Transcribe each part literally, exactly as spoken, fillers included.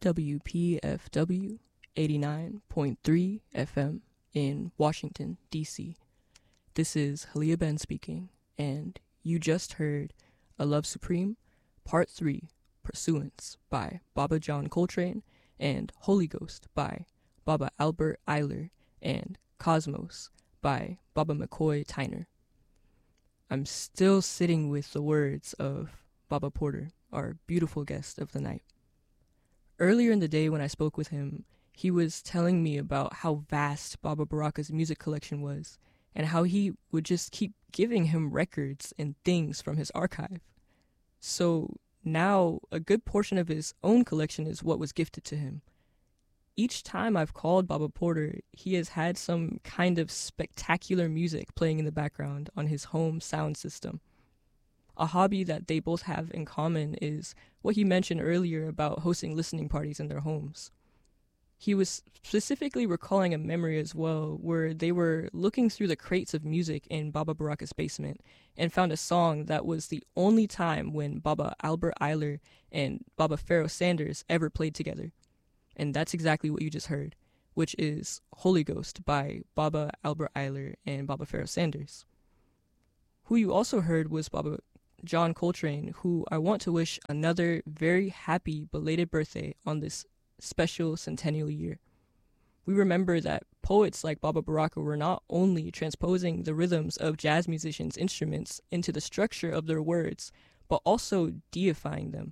W P F W eighty-nine point three F M in Washington, D C. This is Halia Ben speaking, and you just heard A Love Supreme, Part three, Pursuance by Baba John Coltrane, and Holy Ghost by Baba Albert Ayler, and Cosmos by Baba McCoy Tyner. I'm still sitting with the words of Baba Porter, our beautiful guest of the night. Earlier in the day when I spoke with him, he was telling me about how vast Baba Baraka's music collection was, and how he would just keep giving him records and things from his archive. So now a good portion of his own collection is what was gifted to him. Each time I've called Baba Porter, he has had some kind of spectacular music playing in the background on his home sound system. A hobby that they both have in common is what he mentioned earlier about hosting listening parties in their homes. He was specifically recalling a memory as well where they were looking through the crates of music in Baba Baraka's basement and found a song that was the only time when Baba Albert Ayler and Baba Pharoah Sanders ever played together. And that's exactly what you just heard, which is Holy Ghost by Baba Albert Ayler and Baba Pharoah Sanders. Who you also heard was Baba John Coltrane, who I want to wish another very happy belated birthday on this special centennial year. We remember that poets like Baba Baraka were not only transposing the rhythms of jazz musicians' instruments into the structure of their words, but also deifying them.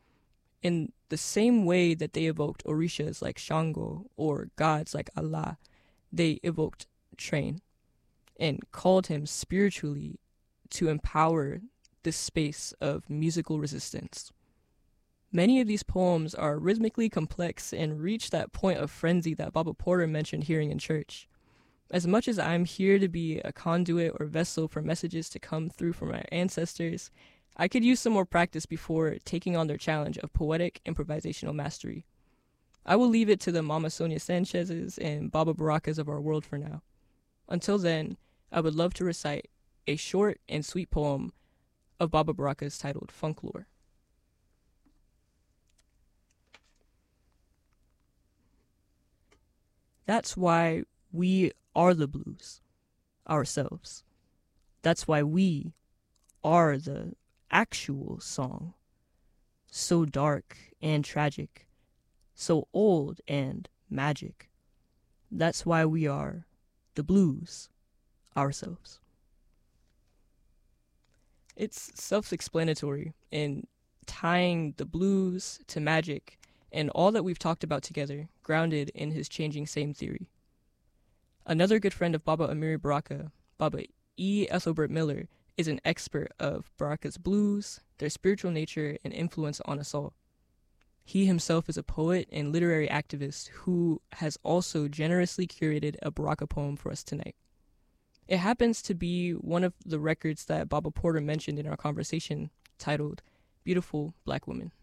In the same way that they evoked orishas like Shango or gods like Allah, they evoked Train and called him spiritually to empower this space of musical resistance. Many of these poems are rhythmically complex and reach that point of frenzy that Baba Porter mentioned hearing in church. As much as I'm here to be a conduit or vessel for messages to come through from our ancestors, I could use some more practice before taking on their challenge of poetic improvisational mastery. I will leave it to the Mama Sonia Sanchez's and Baba Barakas of our world for now. Until then, I would love to recite a short and sweet poem of Baba Baraka's titled Funklore. That's why we are the blues, ourselves. That's why we are the actual song. So dark and tragic, so old and magic. That's why we are the blues, ourselves. It's self-explanatory in tying the blues to magic and all that we've talked about together, grounded in his changing same theory. Another good friend of Baba Amiri Baraka, Baba E. Ethelbert Miller, is an expert of Baraka's blues, their spiritual nature, and influence on us all. He himself is a poet and literary activist who has also generously curated a Baraka poem for us tonight. It happens to be one of the records that Baba Porter mentioned in our conversation, titled Beautiful Black Woman.